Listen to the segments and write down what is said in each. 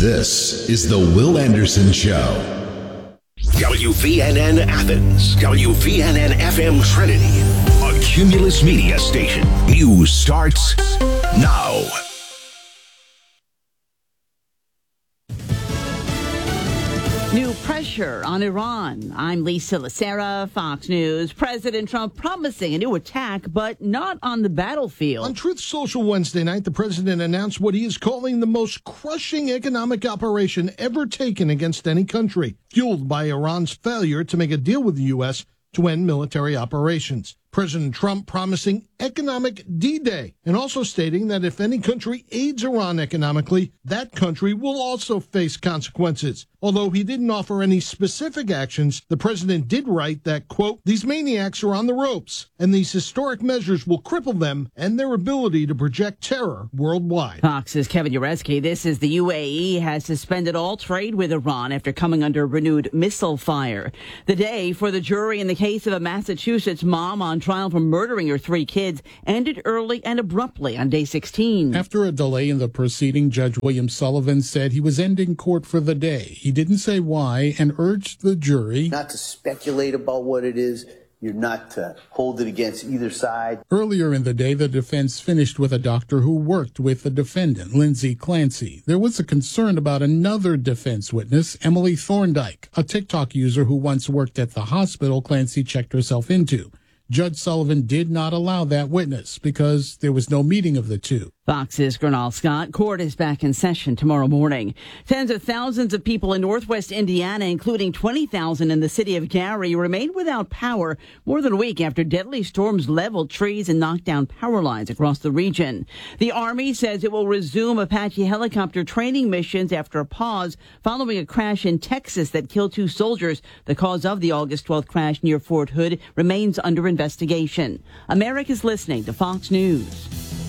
This is the Will Anderson Show. WVNN Athens, WVNN FM Trinity, a Cumulus Media station. News starts now. New pressure on Iran. I'm Lisa Lacera, Fox News. President Trump promising a new attack, but not on the battlefield. On Truth Social Wednesday night, the president announced what he is calling the most crushing economic operation ever taken against any country, fueled by Iran's failure to make a deal with the U.S. to end military operations. President Trump promising economic D-Day and also stating that if any country aids Iran economically, that country will also face consequences. Although he didn't offer any specific actions, the president did write that, quote, these maniacs are on the ropes, and these historic measures will cripple them and their ability to project terror worldwide. Fox's Kevin Uretsky. This is the UAE has suspended all trade with Iran after coming under renewed missile fire. The day for the jury in the case of a Massachusetts mom on trial for murdering her 3 kids ended early and abruptly on day 16. After a delay in the proceeding, Judge William Sullivan said he was ending court for the day. He didn't say why and urged the jury not to speculate about what it is. You're not to hold it against either side. Earlier in the day, the defense finished with a doctor who worked with the defendant, Lindsay Clancy. There was a concern about another defense witness, Emily Thorndike, a TikTok user who once worked at the hospital Clancy checked herself into. Judge Sullivan did not allow that witness because there was no meeting of the two. Fox's Gernal Scott. Court is back in session tomorrow morning. Tens of thousands of people in northwest Indiana, including 20,000 in the city of Gary, remained without power more than a week after deadly storms leveled trees and knocked down power lines across the region. The Army says it will resume Apache helicopter training missions after a pause following a crash in Texas that killed 2 soldiers. The cause of the August 12th crash near Fort Hood remains under investigation. America's listening to Fox News.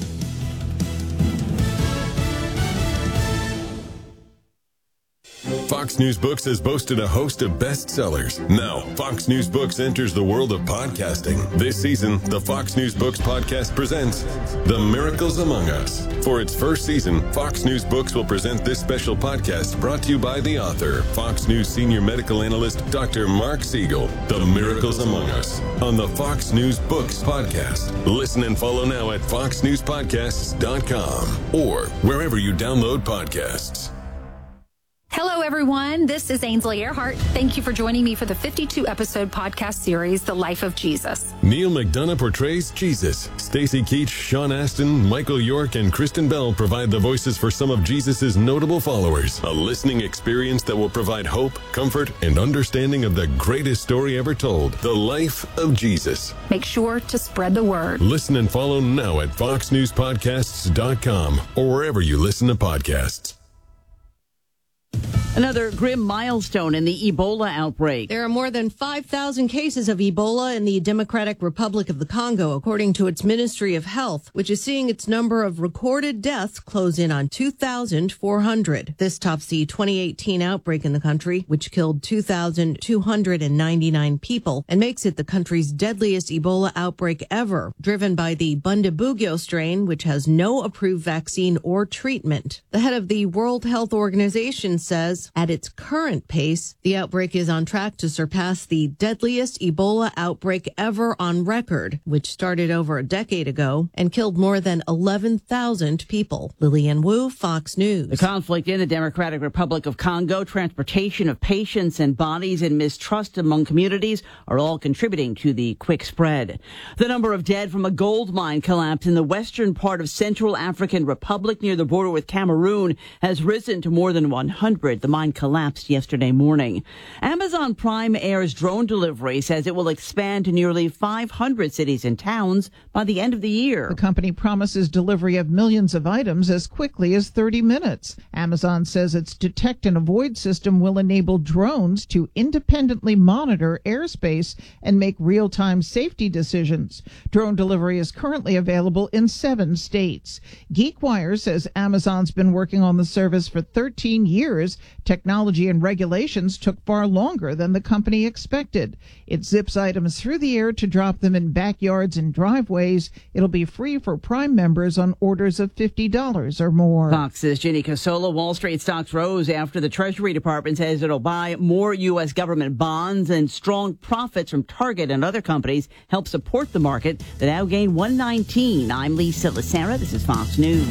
Fox News Books has boasted a host of bestsellers. Now, Fox News Books enters the world of podcasting. This season, the Fox News Books podcast presents The Miracles Among Us. For its first season, Fox News Books will present this special podcast brought to you by the author, Fox News senior medical analyst, Dr. Mark Siegel. The Miracles Among Us on the Fox News Books podcast. Listen and follow now at foxnewspodcasts.com or wherever you download podcasts. Hello, everyone. This is Ainsley Earhart. Thank you for joining me for the 52-episode podcast series, The Life of Jesus. Neil McDonough portrays Jesus. Stacy Keach, Sean Astin, Michael York, and Kristen Bell provide the voices for some of Jesus' notable followers. A listening experience that will provide hope, comfort, and understanding of the greatest story ever told, The Life of Jesus. Make sure to spread the word. Listen and follow now at foxnewspodcasts.com or wherever you listen to podcasts. Another grim milestone in the Ebola outbreak. There are more than 5,000 cases of Ebola in the Democratic Republic of the Congo, according to its Ministry of Health, which is seeing its number of recorded deaths close in on 2,400. This tops the 2018 outbreak in the country, which killed 2,299 people and makes it the country's deadliest Ebola outbreak ever, driven by the Bundibugyo strain, which has no approved vaccine or treatment. The head of the World Health Organization says, at its current pace, the outbreak is on track to surpass the deadliest Ebola outbreak ever on record, which started over a decade ago and killed more than 11,000 people. Lillian Wu, Fox News. The conflict in the Democratic Republic of Congo, transportation of patients and bodies, and mistrust among communities are all contributing to the quick spread. The number of dead from a gold mine collapse in the western part of Central African Republic near the border with Cameroon has risen to more than 100. The mine collapsed yesterday morning. Amazon Prime Air's drone delivery says it will expand to nearly 500 cities and towns by the end of the year. The company promises delivery of millions of items as quickly as 30 minutes. Amazon says its detect and avoid system will enable drones to independently monitor airspace and make real-time safety decisions. Drone delivery is currently available in 7 states. GeekWire says Amazon's been working on the service for 13 years Technology and regulations took far longer than the company expected. It zips items through the air to drop them in backyards and driveways. It'll be free for Prime members on orders of $50 or more. Fox's Ginny Casola. Wall Street stocks rose after the Treasury Department says it'll buy more U.S. government bonds, and strong profits from Target and other companies help support the market. The Dow gained 119. I'm Lisa Lacera. This is Fox News.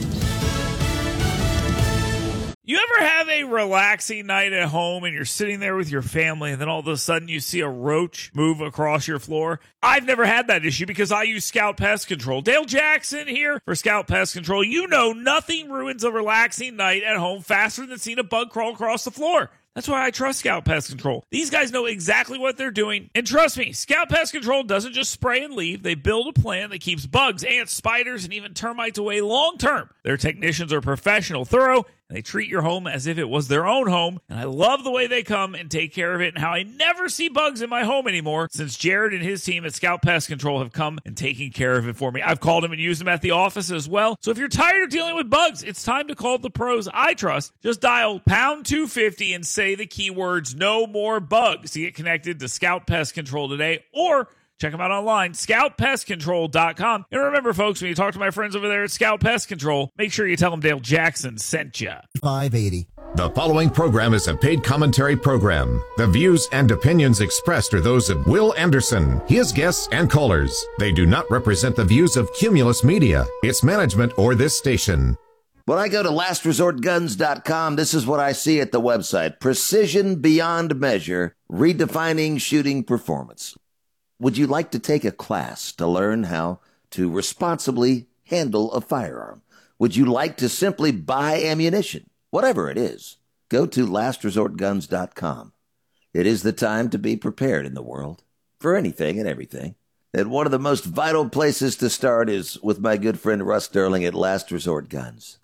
You ever have a relaxing night at home and you're sitting there with your family and then all of a sudden you see a roach move across your floor? I've never had that issue because I use Scout Pest Control. Dale Jackson here for Scout Pest Control. You know nothing ruins a relaxing night at home faster than seeing a bug crawl across the floor. That's why I trust Scout Pest Control. These guys know exactly what they're doing. And trust me, Scout Pest Control doesn't just spray and leave. They build a plan that keeps bugs, ants, spiders, and even termites away long term. Their technicians are professional, thorough, and they treat your home as if it was their own home. And I love the way they come and take care of it and how I never see bugs in my home anymore since Jared and his team at Scout Pest Control have come and taken care of it for me. I've called them and used them at the office as well. So if you're tired of dealing with bugs, it's time to call the pros I trust. Just dial pound 250 and say the keywords "no more bugs" to get connected to Scout Pest Control today, or check them out online, scoutpestcontrol.com. And remember, folks, when you talk to my friends over there at Scout Pest Control, make sure you tell them Dale Jackson sent you. 580. The following program is a paid commentary program. The views and opinions expressed are those of Will Anderson, his guests, and callers. They do not represent the views of Cumulus Media, its management, or this station. When I go to lastresortguns.com, this is what I see at the website. Precision beyond measure, redefining shooting performance. Would you like to take a class to learn how to responsibly handle a firearm? Would you like to simply buy ammunition? Whatever it is, go to lastresortguns.com. It is the time to be prepared in the world for anything and everything. And one of the most vital places to start is with my good friend Russ Sterling at Last Resort Guns.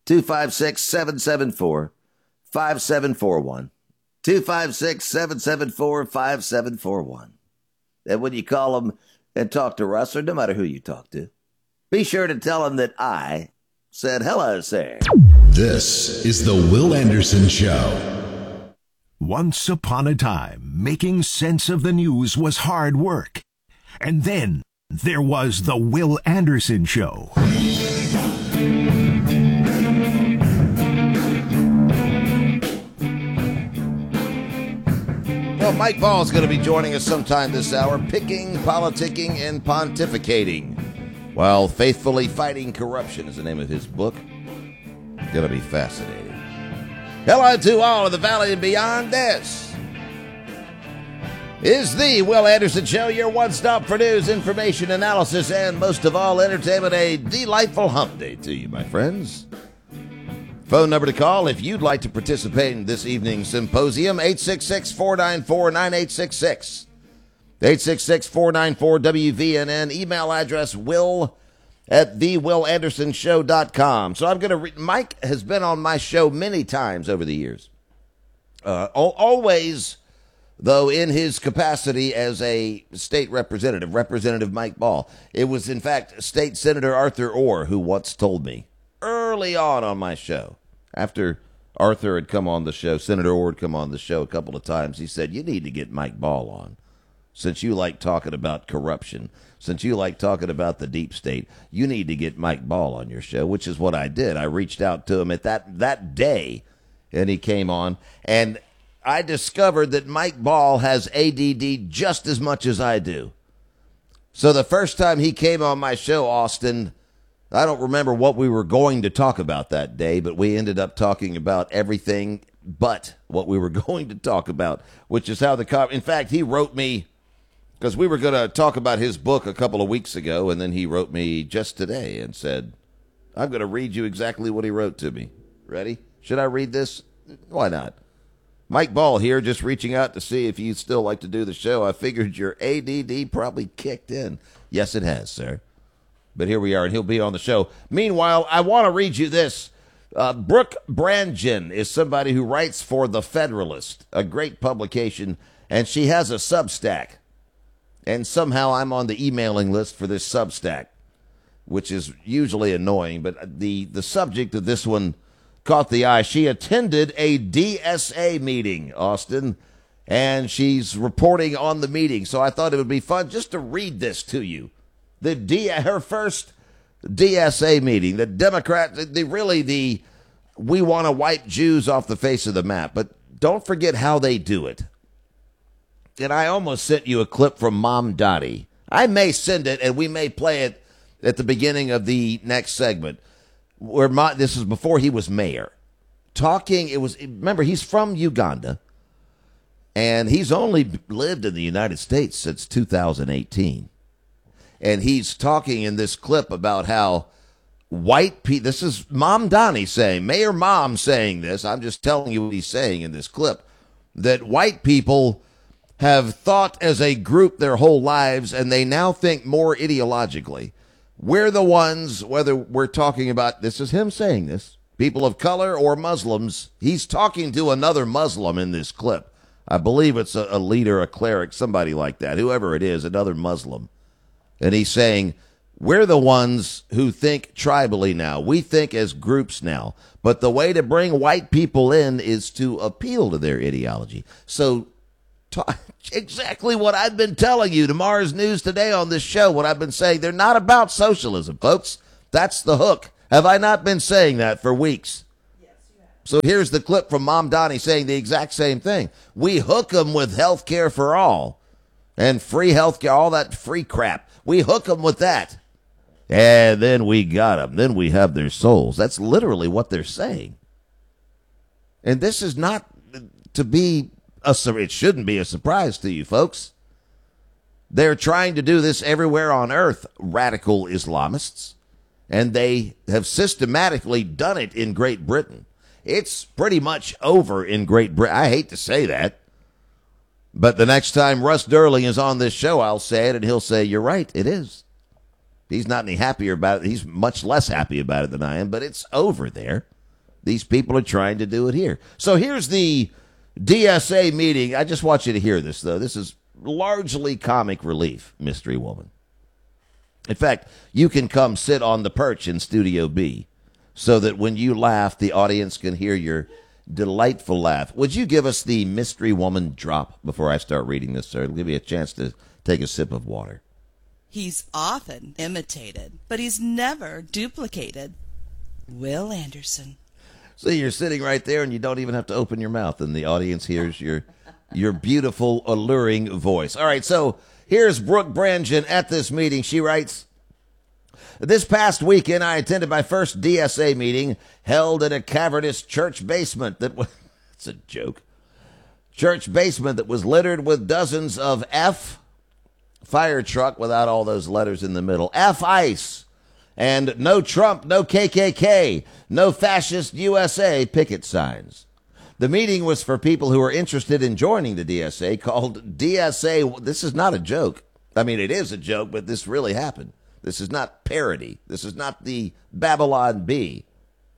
256-774-5741. 256-774-5741. And when you call them and talk to Russ, or no matter who you talk to, be sure to tell him that I said hello, sir. This is the Will Anderson Show. Once upon a time, making sense of the news was hard work. And then there was the Will Anderson Show. Well, Mike Ball is going to be joining us sometime this hour, picking, politicking, and pontificating while faithfully fighting corruption is the name of his book. Going to be fascinating. Hello to all of the Valley and beyond. This is the Will Anderson Show, your one-stop for news, information, analysis, and most of all, entertainment. A delightful hump day to you, my friends. Phone number to call if you'd like to participate in this evening's symposium, 866-494-9866. 866-494-WVNN. Email address will@thewillandersonshow.com. So I'm going to Mike has been on my show many times over the years. Always, though, in his capacity as a state representative, Representative Mike Ball. It was, in fact, State Senator Arthur Orr who once told me, early on my show, after Arthur had come on the show, Senator Orr had come on the show a couple of times, he said, you need to get Mike Ball on. Since you like talking about corruption, since you like talking about the deep state, you need to get Mike Ball on your show, which is what I did. I reached out to him at that day, and he came on, and I discovered that Mike Ball has ADD just as much as I do. So the first time he came on my show, Austin, I don't remember what we were going to talk about that day, but we ended up talking about everything but what we were going to talk about, which is how in fact, he wrote me, because we were going to talk about his book a couple of weeks ago, and then he wrote me just today and said, I'm going to read you exactly what he wrote to me. Ready? Should I read this? Why not? Mike Ball here, just reaching out to see if you'd still like to do the show. I figured your ADD probably kicked in. Yes, it has, sir. But here we are, and he'll be on the show. Meanwhile, I want to read you this. Brooke Brangen is somebody who writes for The Federalist, a great publication, and she has a Substack. And somehow I'm on the emailing list for this Substack, which is usually annoying. But the subject of this one caught the eye. She attended a DSA meeting, Austin, and she's reporting on the meeting. So I thought it would be fun just to read this to you. Her first DSA meeting, the Democrat, we want to wipe Jews off the face of the map, but don't forget how they do it. And I almost sent you a clip from Mom Dottie. I may send it, and we may play it at the beginning of the next segment. This is before he was mayor. Remember, he's from Uganda, and he's only lived in the United States since 2018. And he's talking in this clip about how white people, this is Mom Donnie saying, Mayor Mom saying this, I'm just telling you what he's saying in this clip, that white people have thought as a group their whole lives, and they now think more ideologically. We're the ones, whether we're talking about, this is him saying this, people of color or Muslims. He's talking to another Muslim in this clip. I believe it's a leader, a cleric, somebody like that, whoever it is, another Muslim. And he's saying, we're the ones who think tribally now. We think as groups now. But the way to bring white people in is to appeal to their ideology. So exactly what I've been telling you. Tomorrow's news today on this show, what I've been saying, they're not about socialism, folks. That's the hook. Have I not been saying that for weeks? Yes, you have. So here's the clip from Mom Donnie saying the exact same thing. We hook them with health care for all and free health care, all that free crap. We hook them with that. And then we got them. Then we have their souls. That's literally what they're saying. And this is not to be it shouldn't be a surprise to you, folks. They're trying to do this everywhere on earth, radical Islamists, and they have systematically done it in Great Britain. It's pretty much over in Great Britain. I hate to say that, but the next time Russ Durling is on this show, I'll say it, and he'll say, you're right, it is. He's not any happier about it. He's much less happy about it than I am, but it's over there. These people are trying to do it here. So here's the DSA meeting. I just want you to hear this, though. This is largely comic relief, Mystery Woman. In fact, you can come sit on the perch in Studio B so that when you laugh, the audience can hear your delightful laugh. Would you give us the Mystery Woman drop before I start reading this, sir? It'll give you a chance to take a sip of water. He's often imitated, but he's never duplicated. Will Anderson. So you're sitting right there, and you don't even have to open your mouth, and the audience hears your beautiful, alluring voice. All right, so here's Brooke Brangen at this meeting. She writes, this past weekend, I attended my first DSA meeting held in a cavernous church basement that was, it's a joke, church basement that was littered with dozens of F, fire truck without all those letters in the middle, F ICE, and no Trump, no KKK, no fascist USA picket signs. The meeting was for people who are interested in joining the DSA, called DSA. This is not a joke. I mean, it is a joke, but this really happened. This is not parody. This is not the Babylon Bee.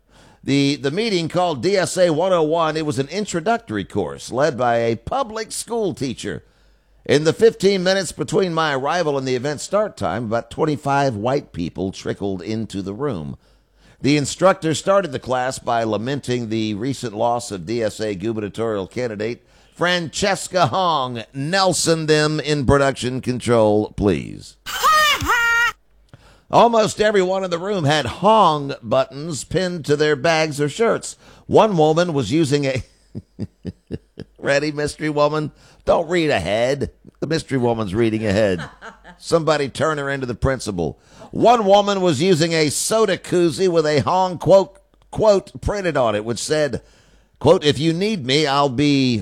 The meeting called DSA 101, it was an introductory course led by a public school teacher. In the 15 minutes between my arrival and the event start time, about 25 white people trickled into the room. The instructor started the class by lamenting the recent loss of DSA gubernatorial candidate Francesca Hong. Nelson them in production control, please. Almost everyone in the room had Hong buttons pinned to their bags or shirts. One woman was using a... Ready, Mystery Woman? Don't read ahead. The Mystery Woman's reading ahead. Somebody turn her into the principal. One woman was using a soda koozie with a Hong quote printed on it, which said, quote, if you need me, I'll be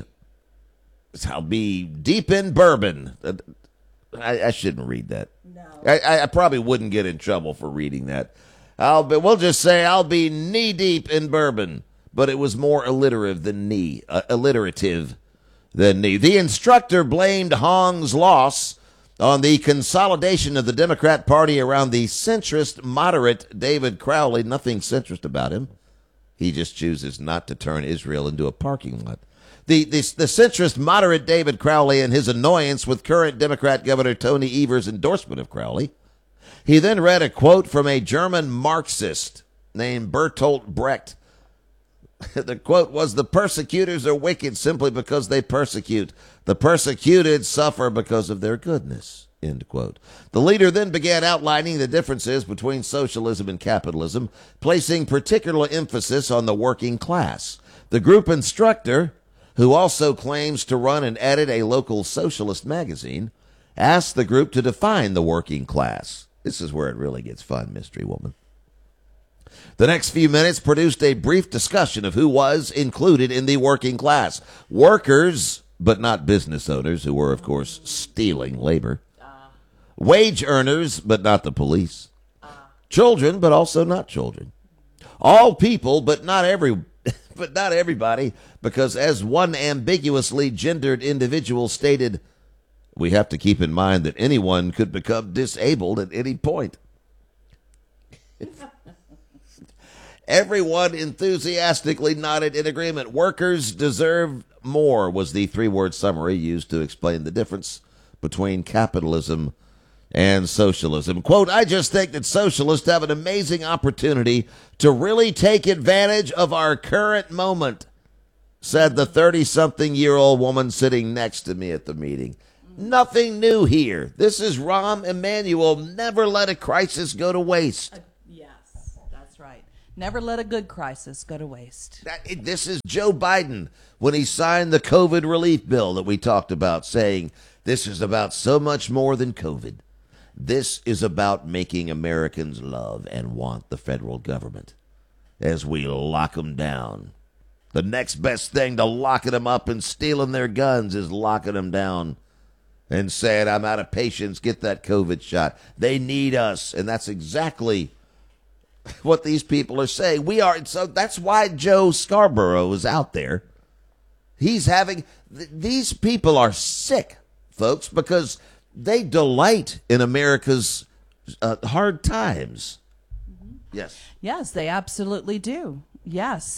deep in bourbon. I shouldn't read that. No. I probably wouldn't get in trouble for reading that. We'll just say I'll be knee deep in bourbon. But it was more alliterative than knee. The instructor blamed Hong's loss on the consolidation of the Democrat Party around the centrist moderate David Crowley. Nothing centrist about him. He just chooses not to turn Israel into a parking lot. The centrist moderate David Crowley and his annoyance with current Democrat Governor Tony Evers' endorsement of Crowley. He then read a quote from a German Marxist named Bertolt Brecht. The quote was, "The persecutors are wicked simply because they persecute. The persecuted suffer because of their goodness." End quote. The leader then began outlining the differences between socialism and capitalism, placing particular emphasis on the working class. The group instructor, who also claims to run and edit a local socialist magazine, asked the group to define the working class. This is where it really gets fun, Mystery Woman. The next few minutes produced a brief discussion of who was included in the working class. Workers, but not business owners, who were, of course, stealing labor. Wage earners, but not the police. Children, but also not children. All people, but not everybody, because as one ambiguously gendered individual stated, "We have to keep in mind that anyone could become disabled at any point." Everyone enthusiastically nodded in agreement. "Workers deserve more" was the three-word summary used to explain the difference between capitalism and socialism. Quote, "I just think that socialists have an amazing opportunity to really take advantage of our current moment," said the 30-something-year-old woman sitting next to me at the meeting. Nothing new here. This is Rahm Emanuel. Never let a crisis go to waste. Yes, that's right. Never let a good crisis go to waste. This is Joe Biden when he signed the COVID relief bill that we talked about, saying this is about so much more than COVID. This is about making Americans love and want the federal government as we lock them down. The next best thing to locking them up and stealing their guns is locking them down and saying, "I'm out of patience, get that COVID shot. They need us." And that's exactly what these people are saying. We are. So that's why Joe Scarborough is out there. He's having, these people are sick, folks, because they delight in America's hard times. Mm-hmm. Yes. Yes, they absolutely do. Yes.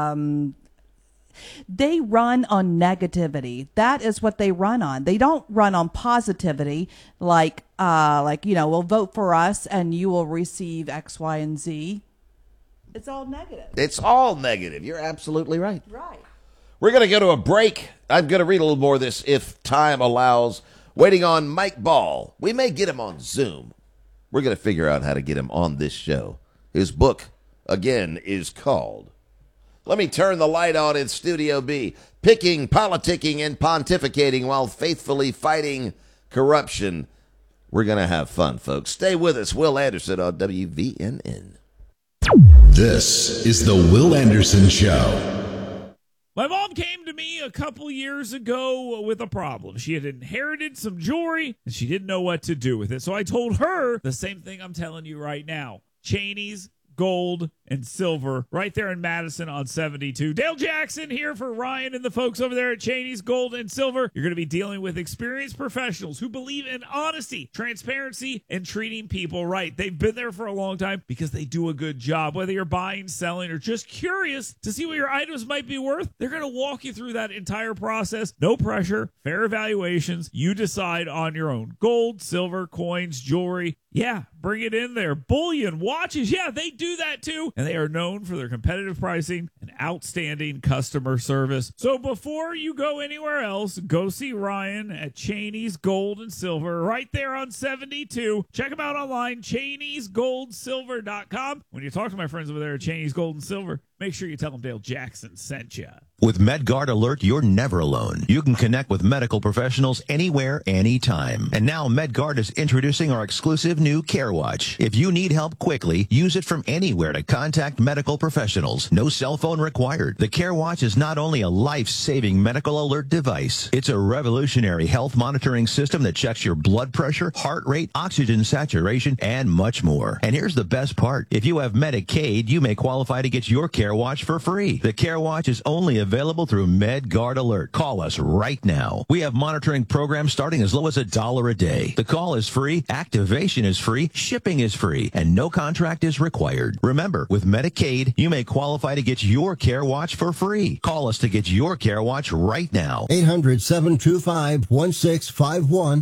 They run on negativity. That is what they run on. They don't run on positivity like, well, vote for us and you will receive X, Y, and Z. It's all negative. It's all negative. You're absolutely right. Right. We're going to go to a break. I'm going to read a little more of this if time allows. Waiting on Mike Ball. We may get him on Zoom. We're going to figure out how to get him on this show. His book, again, is called, let me turn the light on in Studio B, Picking, Politicking, and Pontificating While Faithfully Fighting Corruption. We're going to have fun, folks. Stay with us. Will Anderson on WVNN. This is the Will Anderson Show. My mom came to me a couple years ago with a problem. She had inherited some jewelry, and she didn't know what to do with it. So I told her the same thing I'm telling you right now. Cheney's Gold and Silver right there in Madison on 72. Dale Jackson here for Ryan and the folks over there at Cheney's Gold and Silver. You're going to be dealing with experienced professionals who believe in honesty, transparency, and treating people right. They've been there for a long time because they do a good job. Whether you're buying, selling, or just curious to see what your items might be worth, they're going to walk you through that entire process. No pressure, fair evaluations. You decide on your own. Gold, silver, coins, jewelry. Yeah, bring it in there. Bullion, watches, yeah, they do that too. And they are known for their competitive pricing and outstanding customer service. So before you go anywhere else, go see Ryan at Cheney's Gold and Silver right there on 72. Check them out online, Cheney'sGoldSilver.com. When you talk to my friends over there at Cheney's Gold and Silver, make sure you tell them Dale Jackson sent you. With MedGuard Alert, you're never alone. You can connect with medical professionals anywhere, anytime. And now MedGuard is introducing our exclusive new CareWatch. If you need help quickly, use it from anywhere to contact medical professionals. No cell phone required. The CareWatch is not only a life-saving medical alert device, it's a revolutionary health monitoring system that checks your blood pressure, heart rate, oxygen saturation, and much more. And here's the best part. If you have Medicaid, you may qualify to get your CareWatch for free. The CareWatch is only available through MedGuard Alert. Call us right now. We have monitoring programs starting as low as $1 a day. The call is free, activation is free, shipping is free, and no contract is required. Remember, with Medicaid, you may qualify to get your CareWatch for free. Call us to get your CareWatch right now. 800-725-1651.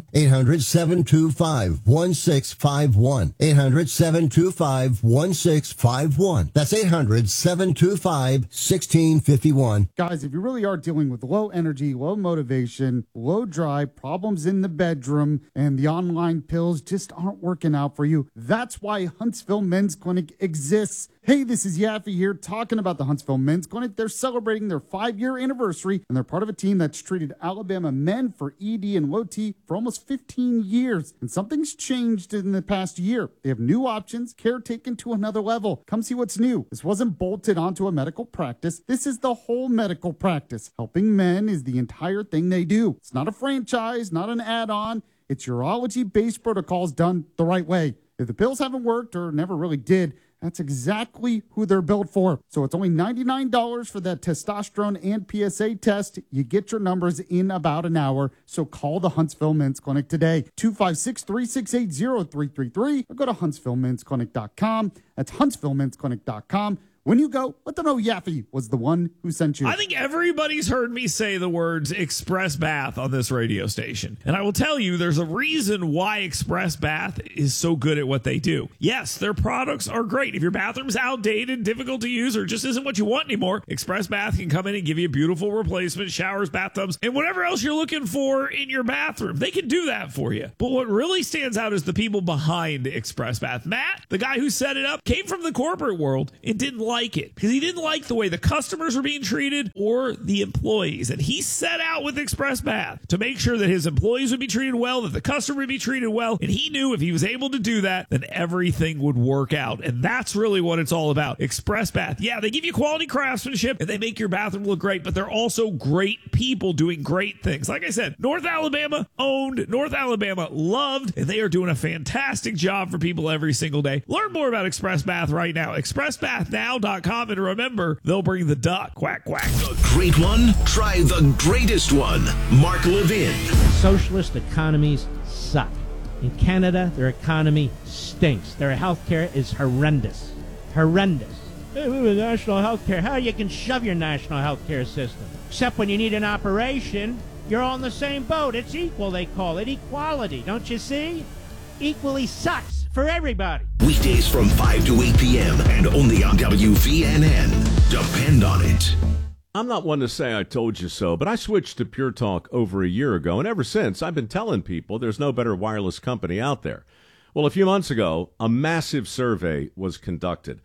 800-725-1651. 800-725-1651. That's 800-725-1651. 725-1651. Guys, if you really are dealing with low energy, low motivation, low drive, problems in the bedroom, and the online pills just aren't working out for you, that's why Huntsville Men's Clinic exists. Hey, this is Yaffe here talking about the Huntsville Men's Clinic. They're celebrating their 5-year anniversary, and they're part of a team that's treated Alabama men for ED and low T for almost 15 years. And something's changed in the past year. They have new options, care taken to another level. Come see what's new. This wasn't bolted onto a medical practice. This is the whole medical practice. Helping men is the entire thing they do. It's not a franchise, not an add-on. It's urology-based protocols done the right way. If the pills haven't worked or never really did, that's exactly who they're built for. So it's only $99 for that testosterone and PSA test. You get your numbers in about an hour. So call the Huntsville Men's Clinic today. 256-368-0333 or go to HuntsvilleMen'sClinic.com. That's HuntsvilleMen'sClinic.com. When you go, let them know Yaffe was the one who sent you. I think everybody's heard me say the words Express Bath on this radio station. And I will tell you, there's a reason why Express Bath is so good at what they do. Yes, their products are great. If your bathroom's outdated, difficult to use, or just isn't what you want anymore, Express Bath can come in and give you a beautiful replacement, showers, bathtubs, and whatever else you're looking for in your bathroom. They can do that for you. But what really stands out is the people behind Express Bath. Matt, the guy who set it up, came from the corporate world and didn't like it because he didn't like the way the customers were being treated or the employees. And he set out with Express Bath to make sure that his employees would be treated well, that the customer would be treated well. And he knew if he was able to do that, then everything would work out. And that's really what it's all about. Express Bath. Yeah, they give you quality craftsmanship and they make your bathroom look great, but they're also great people doing great things. Like I said, North Alabama owned, North Alabama loved, and they are doing a fantastic job for people every single day. Learn more about Express Bath right now. ExpressBathNow.com. And remember, they'll bring the duck. Quack, quack. The great one? Try the greatest one. Mark Levin. Socialist economies suck. In Canada, their economy stinks. Their healthcare is horrendous. Horrendous. Hey, we have national healthcare. How you can shove your national healthcare system? Except when you need an operation, you're all in the same boat. It's equal, they call it. Equality, don't you see? Equally sucks for everybody. Weekdays from 5 to 8 p.m. and only on WVNN. Depend on it. I'm not one to say I told you so, but I switched to Pure Talk over a year ago, and ever since I've been telling people there's no better wireless company out there. Well, a few months ago, a massive survey was conducted.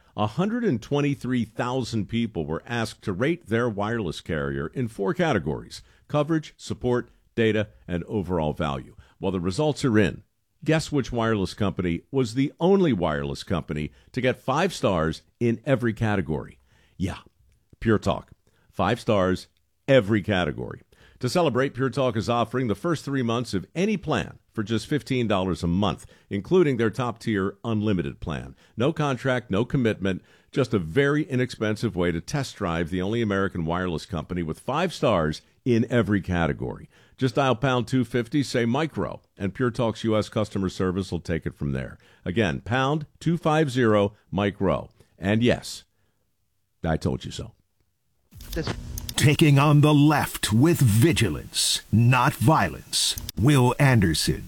123,000 people were asked to rate their wireless carrier in 4 categories: coverage, support, data, and overall value. Well, the results are in. Guess which wireless company was the only wireless company to get 5 stars in every category? Yeah, Pure Talk. 5 stars, every category. To celebrate, Pure Talk is offering the first 3 months of any plan for just $15 a month, including their top-tier unlimited plan. No contract, no commitment, just a very inexpensive way to test drive the only American wireless company with 5 stars in every category. Just dial pound 250, say micro, and Pure Talk's U.S. customer service will take it from there. Again, pound 250 micro. And yes, I told you so. Taking on the left with vigilance, not violence. Will Anderson.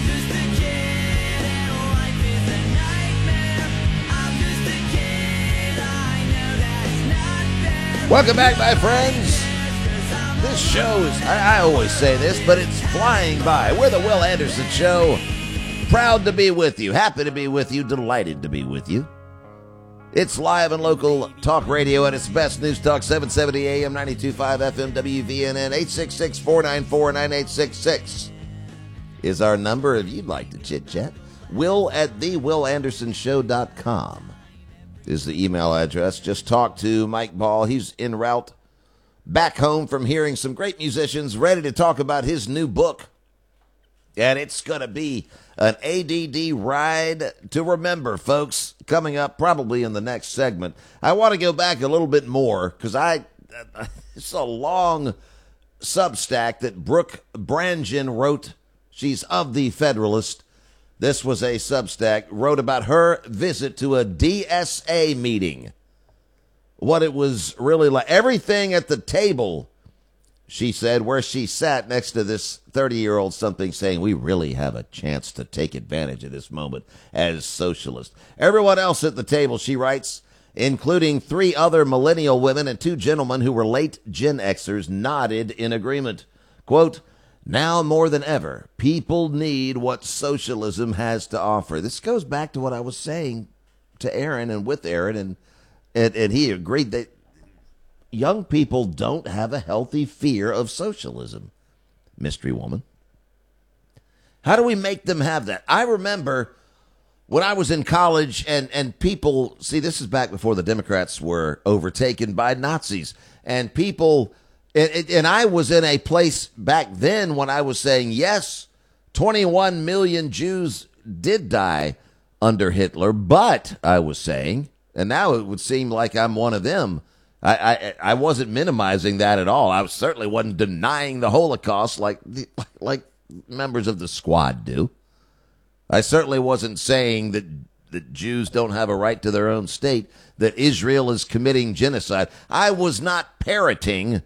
Welcome back, my friends. This show is, I always say this, but it's flying by. We're the Will Anderson Show. Proud to be with you. Happy to be with you. Delighted to be with you. It's live and local talk radio at its best. News Talk 770 AM, 92.5 FM, WVNN. 866-494-9866 is our number if you'd like to chit-chat. Will at thewillandersonshow.com is the email address. Just talk to Mike Ball. He's en route back home from hearing some great musicians, ready to talk about his new book. And it's going to be an ADD ride to remember, folks, coming up probably in the next segment. I want to go back a little bit more because it's a long Substack that Brooke Brangen wrote. She's of the Federalist. This was a Substack, wrote about her visit to a DSA meeting. What it was really like. Everything at the table, she said, where she sat next to this 30-year-old something saying, we really have a chance to take advantage of this moment as socialists. Everyone else at the table, she writes, including 3 other millennial women and 2 gentlemen who were late Gen Xers, nodded in agreement. Quote, now more than ever, people need what socialism has to offer. This goes back to what I was saying to Aaron and with Aaron, and he agreed that young people don't have a healthy fear of socialism. Mystery woman. How do we make them have that? I remember when I was in college and people, see, this is back before the Democrats were overtaken by Nazis, and people, and I was in a place back then when I was saying, yes, 21 million Jews did die under Hitler, but I was saying, and now it would seem like I'm one of them. I wasn't minimizing that at all. I certainly wasn't denying the Holocaust like members of the squad do. I certainly wasn't saying that Jews don't have a right to their own state, that Israel is committing genocide. I was not parroting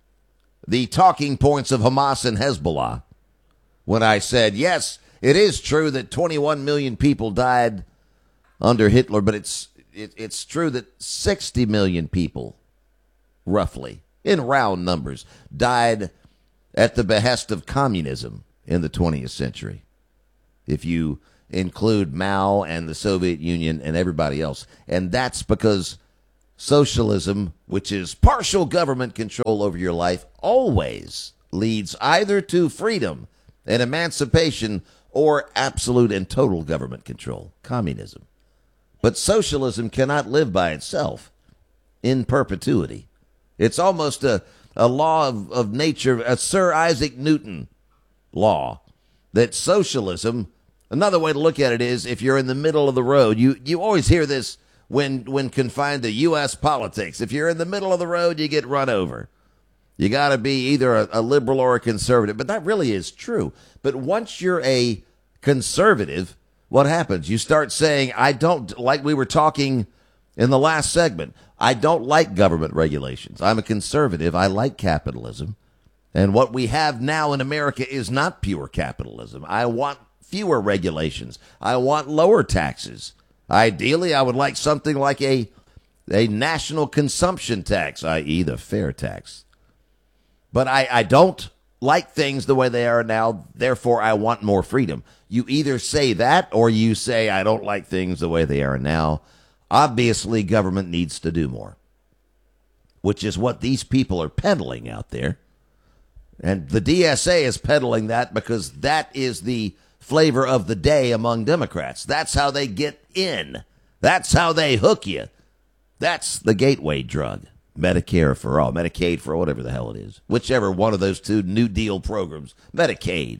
the talking points of Hamas and Hezbollah when I said, yes, it is true that 21 million people died under Hitler, but it's true that 60 million people, roughly, in round numbers, died at the behest of communism in the 20th century, if you include Mao and the Soviet Union and everybody else. And that's because socialism, which is partial government control over your life, always leads either to freedom and emancipation or absolute and total government control, communism. But socialism cannot live by itself in perpetuity. It's almost a law of nature, a Sir Isaac Newton law, that socialism, another way to look at it is, if you're in the middle of the road, you always hear this when confined to U.S. politics. If you're in the middle of the road, you get run over. You got to be either a liberal or a conservative. But that really is true. But once you're a conservative, what happens? You start saying, I don't, like we were talking in the last segment, I don't like government regulations. I'm a conservative. I like capitalism. And what we have now in America is not pure capitalism. I want fewer regulations. I want lower taxes. Ideally, I would like something like a national consumption tax, i.e. the fair tax. But I don't like things the way they are now, therefore I want more freedom. You either say that or you say, I don't like things the way they are now. Obviously, government needs to do more, which is what these people are peddling out there. And the DSA is peddling that because that is the flavor of the day among Democrats. That's how they get in. That's how they hook you. That's the gateway drug. Medicare for all, Medicaid for whatever the hell it is. Whichever one of those two New Deal programs, Medicaid.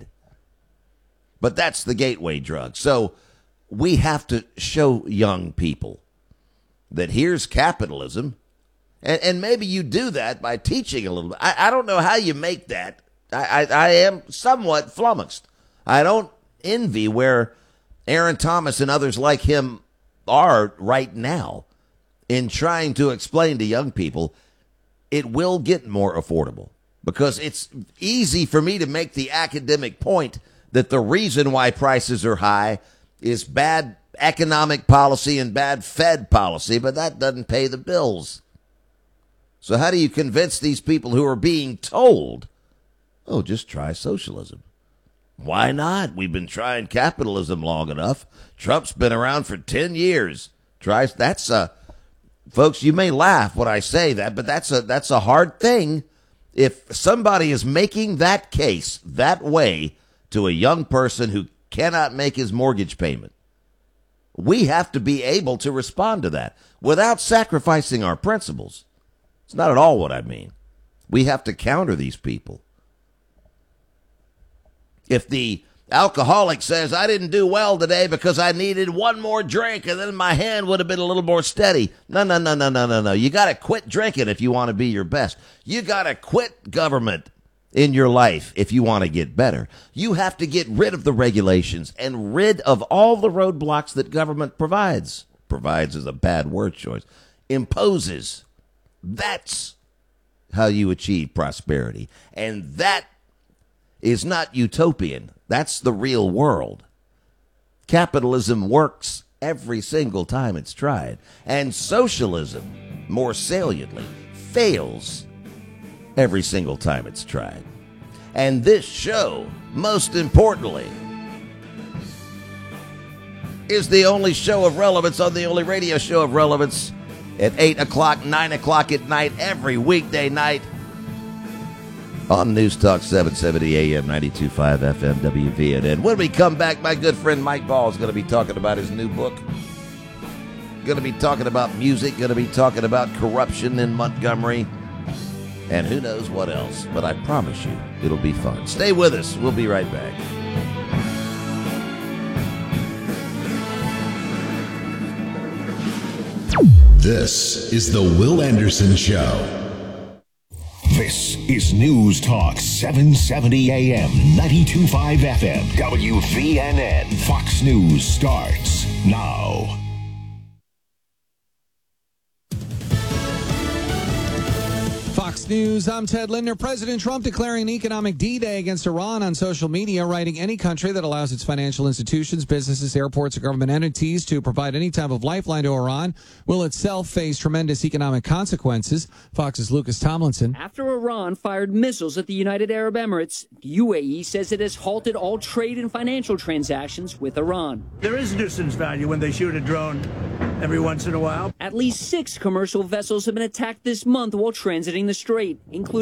But that's the gateway drug. So we have to show young people that here's capitalism. And maybe you do that by teaching a little bit. I don't know how you make that. I am somewhat flummoxed. I don't envy where Aaron Thomas and others like him are right now in trying to explain to young people it will get more affordable. Because it's easy for me to make the academic point that the reason why prices are high is bad economic policy and bad Fed policy, but that doesn't pay the bills. So how do you convince these people who are being told, oh, just try socialism? Why not? We've been trying capitalism long enough. Trump's been around for 10 years. Folks, you may laugh when I say that, but that's a hard thing. If somebody is making that case that way to a young person who cannot make his mortgage payment, we have to be able to respond to that without sacrificing our principles. It's not at all what I mean. We have to counter these people. If the alcoholic says, I didn't do well today because I needed one more drink and then my hand would have been a little more steady. No. You got to quit drinking if you want to be your best. You got to quit government in your life if you want to get better. You have to get rid of the regulations and rid of all the roadblocks that government provides. Provides is a bad word choice. Imposes. That's how you achieve prosperity. And that is not utopian. That's the real world. Capitalism works every single time it's tried. And socialism, more saliently, fails every single time it's tried. And this show, most importantly, is the only show of relevance on the only radio show of relevance at 8 o'clock, 9 o'clock at night, every weekday night on News Talk 770 AM, 92.5 FM, WVNN. When we come back, my good friend Mike Ball is going to be talking about his new book. Going to be talking about music, going to be talking about corruption in Montgomery, and who knows what else. But I promise you, it'll be fun. Stay with us. We'll be right back. This is the Will Anderson Show. This is News Talk 770 AM, 92.5 FM, WVNN. Fox News starts now. Fox News, I'm Ted Linder. President Trump declaring an economic D-Day against Iran on social media, writing any country that allows its financial institutions, businesses, airports, or government entities to provide any type of lifeline to Iran will itself face tremendous economic consequences. Fox's Lucas Tomlinson. After Iran fired missiles at the United Arab Emirates, the UAE says it has halted all trade and financial transactions with Iran. There is nuisance value when they shoot a drone every once in a while. At least 6 commercial vessels have been attacked this month while transiting the strait, including